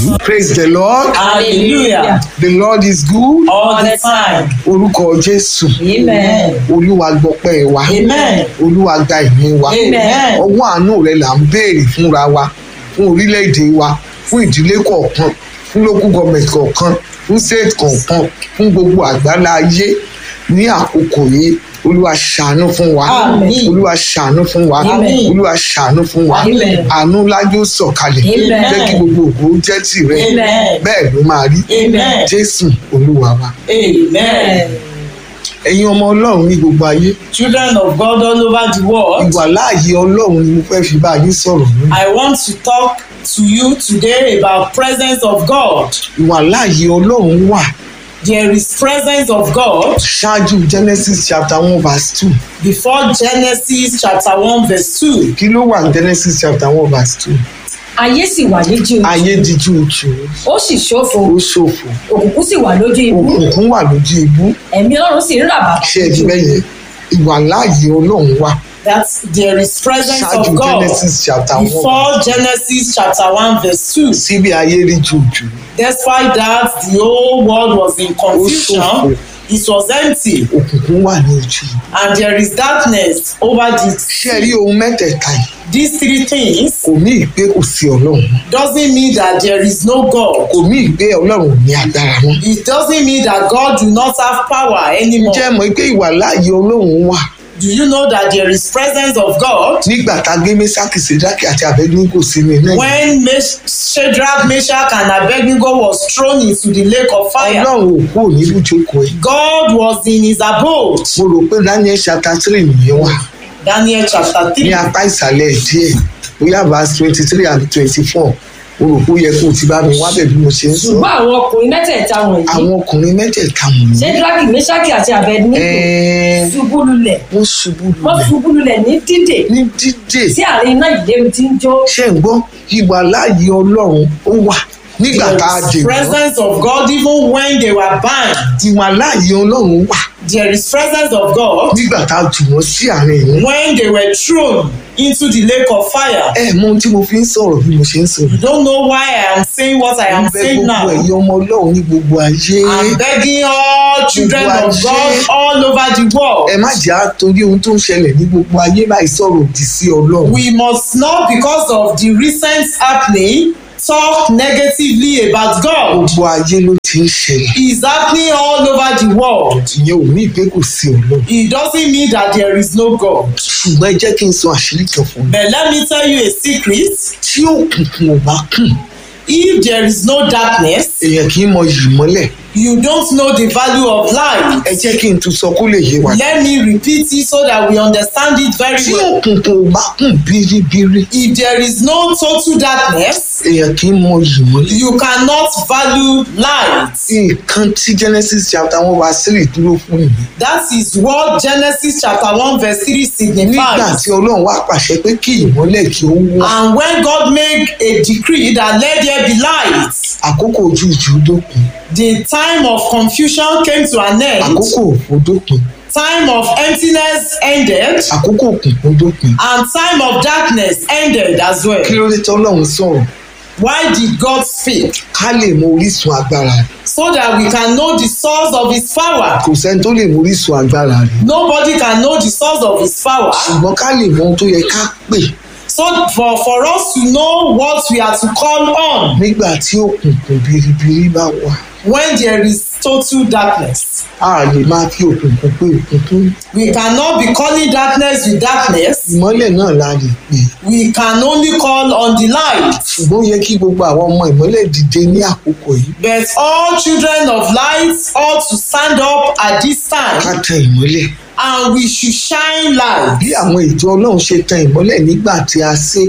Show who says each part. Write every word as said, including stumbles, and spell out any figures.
Speaker 1: Praise the Lord.
Speaker 2: Hallelujah.
Speaker 1: The Lord is good.
Speaker 2: All the time.
Speaker 1: Orúkọ Jésù.
Speaker 2: Amen.
Speaker 1: Olúwa gbọpẹ́ wa.
Speaker 2: Amen.
Speaker 1: Olúwa gba ìyìn wa.
Speaker 2: Amen.
Speaker 1: Ọwọ́ àánú rẹ̀ là ń béèrè fúnra wa, fún orílẹ̀-èdè wa, fún ìdílé kọ̀ọ̀kan, fún local government kọ̀ọ̀kan, fún state kọ̀ọ̀kan, fún gbogbo àgbálá ayé ní àkókò yìí. Olúwa ṣàánú fún wa.
Speaker 2: Àmín.
Speaker 1: Olúwa ṣàánú fún wa.
Speaker 2: Àmín.
Speaker 1: Olúwa ṣàánú fún wa.
Speaker 2: Amen.
Speaker 1: Àánú lájú sọ̀kalẹ̀.
Speaker 2: Amen.
Speaker 1: Jẹ́ kí gbogbo ògo jẹ́ tìrẹ.
Speaker 2: Amen.
Speaker 1: Bẹ́ẹ̀ ló máa rí.
Speaker 2: Amen.
Speaker 1: Jésù Olúwa wa.
Speaker 2: Amen.
Speaker 1: Ẹ̀yin ọmọ Ọlọ́run ní gbogbo ayé.
Speaker 2: Children of God all over the world,
Speaker 1: Ìwàláàyè Ọlọ́run ni mo fẹ́ fi bá yín sọ̀rọ̀ lónìí.
Speaker 2: I want to talk to you today about presence of God.
Speaker 1: Ìwàláàyè Ọlọ́run wà
Speaker 2: There is presence of God
Speaker 1: ṣáájú Genesis chapter one verse two.
Speaker 2: before Genesis chapter one verse two.
Speaker 1: Kí ló wà ní Genesis chapter one verse two?
Speaker 3: ayé sì wà ní jù
Speaker 1: Ayé di júùjù,
Speaker 3: ó sì ṣófo
Speaker 1: ó ṣòfò,
Speaker 3: òkùnkùn sì wà lójú ibú
Speaker 1: òkùnkùn wà lójú ibú.
Speaker 3: ẹ̀mí Ọlọ́run sì ń rà bàbà
Speaker 1: Ṣé ẹ ti bẹ́yẹn? Ìwàláàyè Ọlọ́run wà
Speaker 2: That there is presence
Speaker 1: ṣáájú
Speaker 2: of God
Speaker 1: Genesis chapter one.
Speaker 2: before Genesis chapter one verse two.
Speaker 1: Síbi ayé rí júùjù.
Speaker 2: Despite that, the whole world was in confusion.
Speaker 1: ṣòfò.
Speaker 2: It was empty,
Speaker 1: Òkùnkùn wà ní ojú.
Speaker 2: and there is darkness over the
Speaker 1: Ṣé ẹ rí ohun mẹ́tẹ̀ẹ̀ta yìí?
Speaker 2: these three things.
Speaker 1: Kò ní ìpè kò sí Ọlọ́run.
Speaker 2: Doesn't mean that there is no God.
Speaker 1: Kò ní ìpè Ọlọ́run ò ní agbára mọ́.
Speaker 2: It doesn't mean that God do not have power anymore.
Speaker 1: Ǹjẹ́ ẹ mọ̀ pé ìwàláàyè Ọlọ́run wà
Speaker 2: Do you know that there is presence of God
Speaker 1: nígbà tá a gbé Méṣákì, Sédákì àti Abẹ́dínígò sínú iná yìí?
Speaker 2: when Mesh- Shadrach, Meshach, and Abednego was thrown into the lake of fire?
Speaker 1: Ọlọ́run ò kúrò nílùú ìjókòó ẹ̀.
Speaker 2: God was in his abode.
Speaker 1: Mo rò pé Daniel chapter three nìyẹn wà
Speaker 2: Daniel chapter
Speaker 1: ní
Speaker 2: three.
Speaker 1: apá ìsàlẹ̀ ẹ̀ díẹ̀ bóyá verse twenty three and twenty four. Mo rò pé ó yẹ kó o ti bá mi wá bẹ̀ bí mo ṣe ń sọ.
Speaker 3: ṣùgbọ́n àwọn ọkùnrin mẹ́tẹ̀ẹ̀ta wọ̀nyí
Speaker 1: Àwọn ọkùnrin mẹ́tẹ̀ẹ̀ta wọ̀nyí.
Speaker 3: Ṣédrákì Méṣákì àti Abẹ́dínígò
Speaker 1: ẹ̀ẹ́,
Speaker 3: ṣubú lulẹ̀
Speaker 1: wọ́n ṣubú
Speaker 3: wọ́n
Speaker 1: lulẹ̀
Speaker 3: ṣubú lulẹ̀ ní dídè
Speaker 1: ní dídè.
Speaker 3: tí àárín iná ìléru ti ń jó
Speaker 1: Ṣé ń gbọ́? Ìwàláàyè Ọlọ́run ó wà nígbà tá a
Speaker 2: There
Speaker 1: dè
Speaker 2: is
Speaker 1: wọ́n.
Speaker 2: presence of God even when they were bound.
Speaker 1: Ìwàláàyè Ọlọ́run wà
Speaker 2: There is presence of God
Speaker 1: nígbà tá a jù wọ́n sí àárín ìlú.
Speaker 2: when they were thrown into the lake of fire.
Speaker 1: Ẹ mọ ohun tí mo fi ń sọ̀rọ̀ bí mo ṣe ń sọ̀rọ̀.
Speaker 2: You don't know why I am saying what I am
Speaker 1: Bẹ̀
Speaker 2: saying
Speaker 1: gbogbo
Speaker 2: now.
Speaker 1: ẹ̀yin ọmọ Ọlọ́run ní gbogbo ayé.
Speaker 2: I'm begging all children of God all over the world.
Speaker 1: Ẹ má jẹ́ àtòrí ohun tó ń ṣẹlẹ̀ ní gbogbo ayé láì sọ̀rọ̀ òdì sí Ọlọ́run.
Speaker 2: We must not, because of the recent happening, talk negatively about God.
Speaker 1: Gbogbo ayé ló ti ń ṣẹlẹ̀.
Speaker 2: It's happening all over the world.
Speaker 1: Ìyẹn ò ní ìpè kò sí Ọlọ́run.
Speaker 2: It doesn't mean that there is no God.
Speaker 1: Ṣùgbọ́n ẹ jẹ́ kí n sọ àṣírí kan fún mi.
Speaker 2: But let me tell you a secret.
Speaker 1: Tí òkùnkùn ò bá kùn,
Speaker 2: If there is no darkness,
Speaker 1: èèyàn kì í mọ yìí mọ́lẹ̀.
Speaker 2: you don't know the value of light.
Speaker 1: Ẹ jẹ́ kí n tún sọ kó lè yé wa.
Speaker 2: Let me repeat it so that we understand it very
Speaker 1: Tí
Speaker 2: well.
Speaker 1: òkùnkùn ò bá kùn bíríbírí,
Speaker 2: If there is no total darkness,
Speaker 1: èèyàn kì í mọ yìí mọ́lẹ̀.
Speaker 2: you cannot value light.
Speaker 1: Nǹkan tí Genesis chapter one verse three dúró fún mi.
Speaker 2: That is what Genesis chapter one verse three
Speaker 1: Nígbà
Speaker 2: signifies.
Speaker 1: tí Ọlọ́run wá pàṣẹ pé kí ìmọ́lẹ̀ kí ó wọ̀,
Speaker 2: And when God made a decree that let there be light,
Speaker 1: àkókò ojúùjú dópin,
Speaker 2: the time of confusion came to an end.
Speaker 1: àkókò òfò dópin,
Speaker 2: Time of emptiness ended,
Speaker 1: àkókò òkùnkùn dópin.
Speaker 2: and time of darkness ended as well.
Speaker 1: Kí ló dé tí Ọlọ́run sọ̀rọ̀?
Speaker 2: Why did God speak?
Speaker 1: Ká lè mọ orísun agbára rẹ̀.
Speaker 2: So that we can know the source of his power.
Speaker 1: Kò sẹ́ni tó lè mọ orísun agbára rẹ̀.
Speaker 2: Nobody can know the source of his power.
Speaker 1: Ṣùgbọ́n ká lè mọ ohun tó yẹ ká pè
Speaker 2: So for, for us to know what we are to call on
Speaker 1: nígbà tí òkùnkùn biribiri bá wà.
Speaker 2: when there is total darkness.
Speaker 1: A lè máa fi òkùnkùn pé òkùnkùn.
Speaker 2: We cannot be calling darkness with darkness.
Speaker 1: Ìmọ́lẹ̀ náà la lè pè.
Speaker 2: We can only call on the light.
Speaker 1: Ṣùgbọ́n ó yẹ kí gbogbo àwọn ọmọ ìmọ́lẹ̀ dìde ní àkókò yìí.
Speaker 2: But all children of light ought to stand up at this
Speaker 1: Ká
Speaker 2: time,
Speaker 1: tan ìmọ́lẹ̀.
Speaker 2: and we should shine light.
Speaker 1: Bí àwọn ìjọ Ọlọ́run ṣe tan ìmọ́lẹ̀ nígbà tí a ṣe